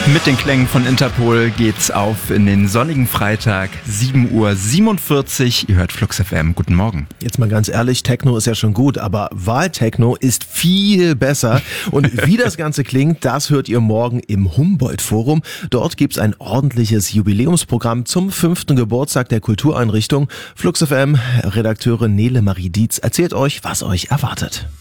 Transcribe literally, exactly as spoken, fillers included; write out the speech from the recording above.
Mit den Klängen von Interpol geht's auf in den sonnigen Freitag, sieben Uhr siebenundvierzig. Ihr hört Flux F M. Guten Morgen. Jetzt mal ganz ehrlich, Techno ist ja schon gut, aber Wahltechno ist viel besser. Und wie das Ganze klingt, das hört ihr morgen im Humboldt-Forum. Dort gibt's ein ordentliches Jubiläumsprogramm zum fünften Geburtstag der Kultureinrichtung. Flux F M Redakteurin Nele Marie Dietz erzählt euch, was euch erwartet.